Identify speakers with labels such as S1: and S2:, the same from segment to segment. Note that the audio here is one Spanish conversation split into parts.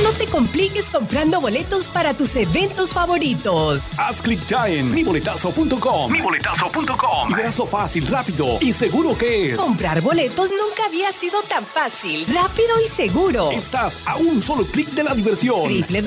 S1: no te compliques comprando boletos para tus eventos favoritos.
S2: Haz clic ya en miboletazo.com. Y verás lo fácil, rápido y seguro que es.
S1: Comprar boletos nunca había sido tan fácil, rápido y seguro.
S2: Estás a un solo clic de la diversión.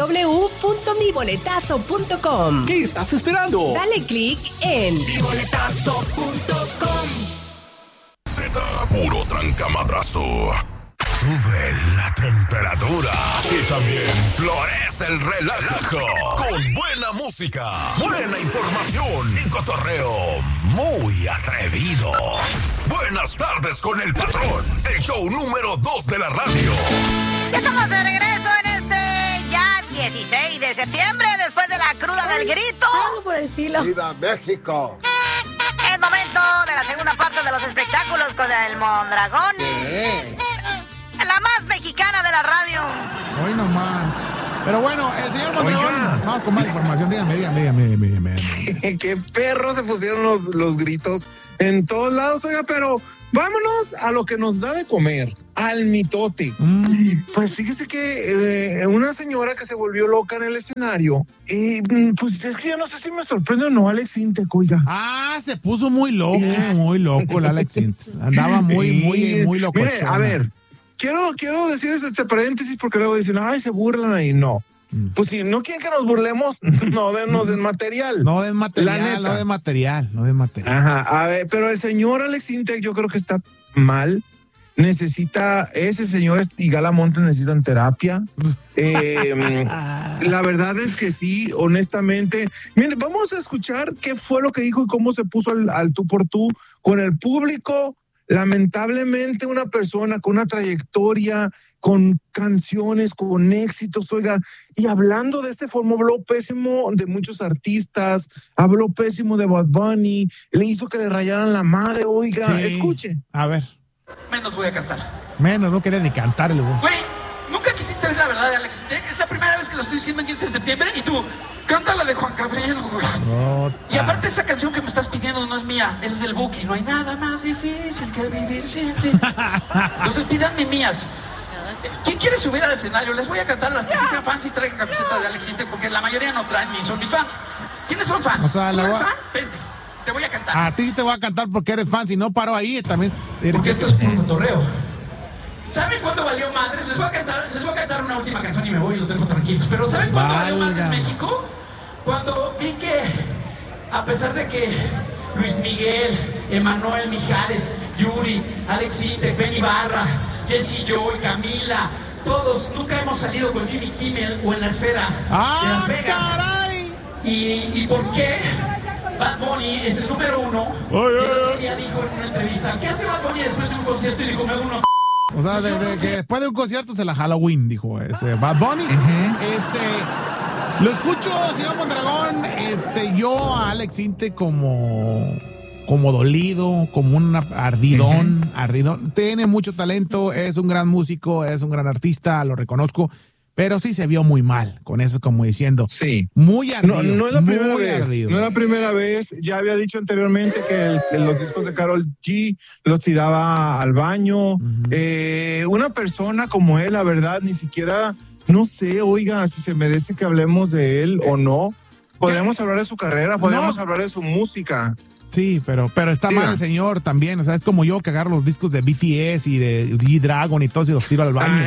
S1: www.miboletazo.com.
S2: ¿Qué estás esperando?
S1: Dale clic en
S3: miboletazo.com. Z, puro trancamadrazo. Sube la temperatura y también florece el relajo con buena música, buena información y cotorreo muy atrevido. Buenas tardes con el patrón, el show número 2 de la radio.
S4: Ya estamos de regreso en este ya 16 de septiembre, después de la cruda del grito.
S1: Algo por el estilo.
S5: ¡Viva México!
S4: Es momento de la segunda parte de los espectáculos con el Mondragón. La más mexicana de la radio.
S6: Hoy nomás. Pero bueno, señor Mondragón, vamos con más información. Dígame.
S7: Qué perros se pusieron los gritos en todos lados, oiga, pero vámonos a lo que nos da de comer, al mitote. Pues fíjese que una señora que se volvió loca en el escenario, pues es que yo no sé si me sorprende o no, Alex Intec, oiga.
S6: Se puso muy loco el Alex Intec. Andaba muy loco.
S7: Mire, a ver, quiero decirles este paréntesis porque luego dicen, ay, se burlan ahí. No. Pues si no quieren que nos burlemos, no denos del material.
S6: No den material.
S7: Ajá, a ver, pero el señor Alex Intec yo creo que está mal. Ese señor y Gala Montes necesitan terapia. La verdad es que sí, honestamente. Miren, vamos a escuchar qué fue lo que dijo y cómo se puso al tú por tú con el público. Lamentablemente una persona con una trayectoria, con canciones, con éxitos, oiga, y hablando de este forma, habló pésimo de muchos artistas, habló pésimo de Bad Bunny, le hizo que le rayaran la madre, oiga, sí. Escuche.
S6: A ver.
S8: Menos voy a cantar.
S6: Menos, no quería ni cantar el güey.
S8: ¿Nunca quisiste ver la verdad de Alex Intec? Es la primera vez que lo estoy diciendo en 15 de septiembre y tú, canta la de Juan Gabriel, güey. Y aparte esa canción que me estás pidiendo no es mía, esa es del Buki. No hay nada más difícil que vivir sin ti. Entonces pídanme mías. ¿Quién quiere subir al escenario? Les voy a cantar las que sí sean fans y traigan camiseta de Alex Intec, porque la mayoría no traen ni son mis fans. ¿Quiénes son fans?
S6: O sea,
S8: ¿Tú eres fan? Vente, te voy a cantar.
S6: A ti sí te voy a cantar porque eres fan, si no paro ahí también.
S8: Porque esto es por cotorreo. ¿Saben cuánto valió madres? Les voy a cantar una última canción y me voy y los dejo tranquilos. Pero ¿saben cuánto valió madres México? Cuando vi que, a pesar de que Luis Miguel, Emanuel Mijares, Yuri, Alex Intec, Benny Barra, Jesse Joy, Camila, todos nunca hemos salido con Jimmy Kimmel o en la esfera de Las Vegas. ¡Caray! ¿Y por qué Bad Bunny es el número uno? El otro día dijo en una entrevista, ¿qué hace Bad Bunny después de un concierto? Y dijo, me hago uno.
S6: O sea, de que después de un concierto se la Halloween, dijo ese Bad Bunny. Lo escucho, señor Mondragón, yo a Alex Intec como dolido, como un ardidón. Tiene mucho talento, es un gran músico, es un gran artista, lo reconozco, pero sí se vio muy mal con eso, como diciendo.
S7: Sí.
S6: Muy ardido.
S7: No es la primera vez.
S6: Ardido.
S7: No es la primera vez. Ya había dicho anteriormente que los discos de Karol G los tiraba al baño. Una persona como él, la verdad, ni siquiera, no sé, oiga, si se merece que hablemos de él o no. Podemos hablar de su carrera, podemos hablar de su música.
S6: Sí, pero está mal el señor también. O sea, es como yo que agarro los discos de BTS y de G-Dragon y todos y los tiro al baño.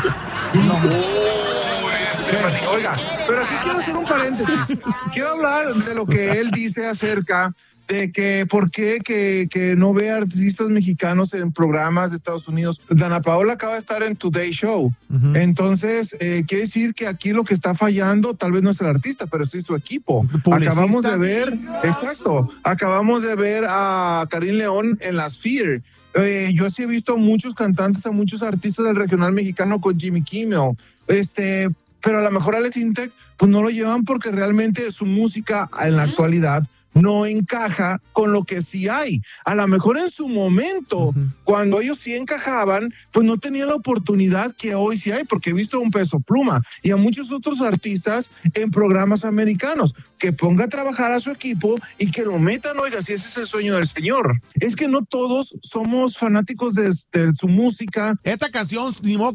S7: Oiga, pero aquí quiero hacer un paréntesis. Quiero hablar de lo que él dice acerca de que por qué que no ve artistas mexicanos en programas de Estados Unidos. Dana Paola acaba de estar en Today Show. Entonces, quiere decir que aquí lo que está fallando tal vez no es el artista, pero sí su equipo. Acabamos de ver a Karim León en la Sphere. Yo sí he visto a muchos cantantes, a muchos artistas del regional mexicano con Jimmy Kimmel. Pero a lo mejor Alex Intec pues no lo llevan porque realmente su música en la actualidad no encaja con lo que sí hay. A lo mejor en su momento, cuando ellos sí encajaban, pues no tenía la oportunidad que hoy sí hay, porque he visto a un Peso Pluma y a muchos otros artistas en programas americanos, que ponga a trabajar a su equipo y que lo metan, oiga, si ese es el sueño del señor. Es que no todos somos fanáticos de su música.
S6: Esta canción, ni modo